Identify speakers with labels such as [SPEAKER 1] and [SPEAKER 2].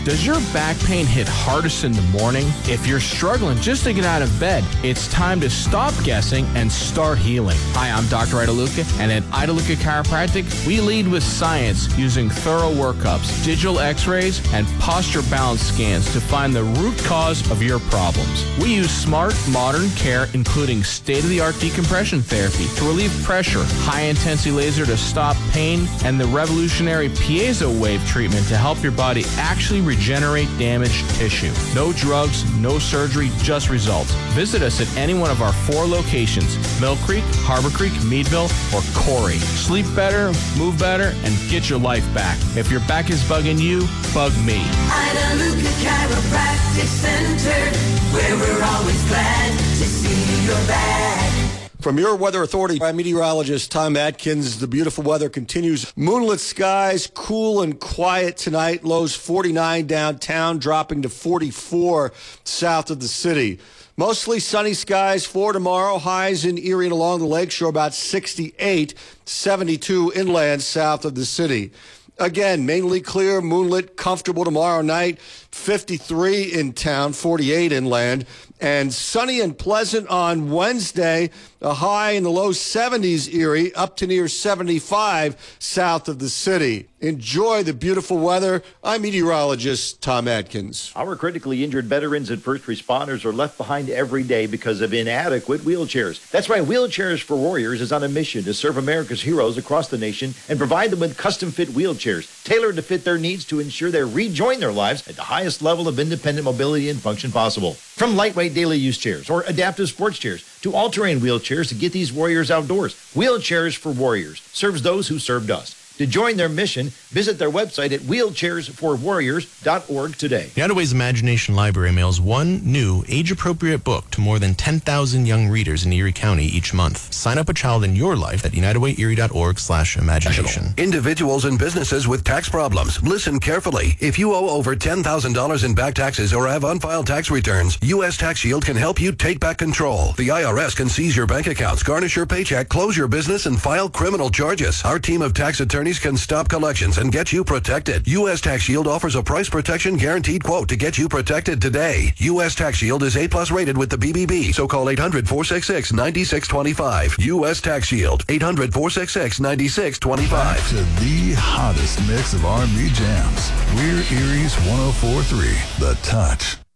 [SPEAKER 1] Does your back pain hit hardest in the morning? If you're struggling just to get out of bed, it's time to stop guessing and start healing. Hi, I'm Dr. Idaluca, and at Idaluca Chiropractic, we lead with science using thorough workups, digital x-rays, and posture balance scans to find the root cause of your problems. We use smart, modern care, including state-of-the-art decompression therapy to relieve pressure, high-intensity laser to stop pain, and the revolutionary piezo wave treatment to help your body actually regenerate damaged tissue. No drugs, no surgery, just results. Visit us at any one of our 4 locations: Mill Creek, Harbor Creek, Meadville, or Corey. Sleep better, move better, and get your life back. If your back is bugging you, bug me.
[SPEAKER 2] Idaluca Chiropractic Center, where we're always glad to see your back.
[SPEAKER 3] From your Weather Authority, I'm meteorologist Tom Atkins. The beautiful weather continues. Moonlit skies, cool and quiet tonight. Lows 49 downtown, dropping to 44 south of the city. Mostly sunny skies for tomorrow. Highs in Erie and along the lakeshore about 68, 72 inland south of the city. Again, mainly clear, moonlit, comfortable tomorrow night. 53 in town, 48 inland. And sunny and pleasant on Wednesday. A high in the low 70s Erie, up to near 75 south of the city. Enjoy the beautiful weather. I'm meteorologist Tom Atkins.
[SPEAKER 4] Our critically injured veterans and first responders are left behind every day because of inadequate wheelchairs. That's why Wheelchairs for Warriors is on a mission to serve America's heroes across the nation and provide them with custom-fit wheelchairs tailored to fit their needs to ensure they rejoin their lives at the highest level of independent mobility and function possible. From lightweight daily use chairs or adaptive sports chairs to all-terrain wheelchairs to get these warriors outdoors, Wheelchairs for Warriors serves those who served us. To join their mission, visit their website at wheelchairsforwarriors.org today.
[SPEAKER 5] United Way's Imagination Library mails one new, age-appropriate book to more than 10,000 young readers in Erie County each month. Sign up a child in your life at unitedwayerie.org/imagination.
[SPEAKER 6] Individuals and businesses with tax problems, listen carefully. If you owe over $10,000 in back taxes or have unfiled tax returns, U.S. Tax Shield can help you take back control. The IRS can seize your bank accounts, garnish your paycheck, close your business, and file criminal charges. Our team of tax attorneys can stop collections and get you protected. U.S. Tax Shield offers a price protection guaranteed quote to get you protected today. U.S. Tax Shield is A+ rated with the BBB, so call 800-466-9625. U.S. Tax Shield, 800-466-9625.
[SPEAKER 7] Back to the hottest mix of R&B jams. We're Erie's 104.3, The Touch.